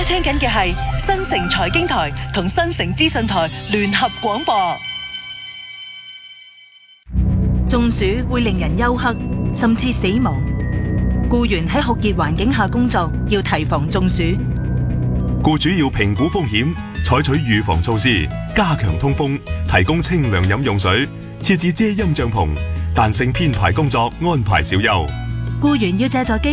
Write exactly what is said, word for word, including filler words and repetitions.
聽緊嘅係新城財經台同新城資訊台聯合廣播。 中暑會令人休克，甚至死亡。僱員喺酷熱環境下工作，要提防中暑。 僱主要評估風險，採取預防措施，加強通風，提供清涼飲用水，設置遮陰帳篷，彈性編排工作，安排小休。 僱員要借助機